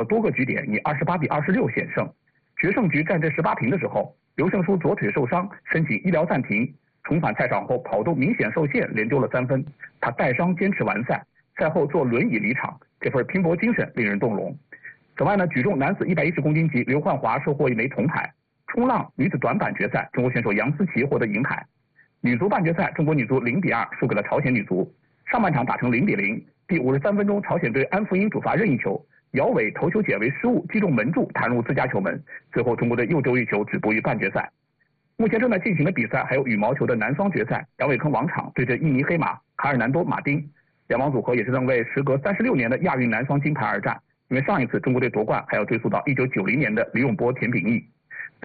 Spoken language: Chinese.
多个局点以28-26险胜。决胜局战至18平的时候，刘胜书左腿受伤，申请医疗暂停。重返赛场后跑动明显受限，连丢了3分。他带伤坚持完赛，赛后坐轮椅离场，这份拼搏精神令人动容。此外呢，举重男子110公斤级刘焕华收获1枚铜牌。冲浪女子短板决赛，中国选手杨思琦获得银牌。女足半决赛，中国女足0-2输给了朝鲜女足。上半场打成0-0，第53分钟，朝鲜队安福英主罚任意球，姚伟头球解围失误，击中门柱，弹入自家球门。最后，中国队又丢一球，止步于半决赛。目前正在进行的比赛还有羽毛球的男双决赛，杨伟坑王昶对阵印尼黑马卡尔南多马丁。两王组合也是能为时隔36年的亚运男双金牌而战，因为上一次中国队夺冠还要追溯到1990年的李永波、田秉义。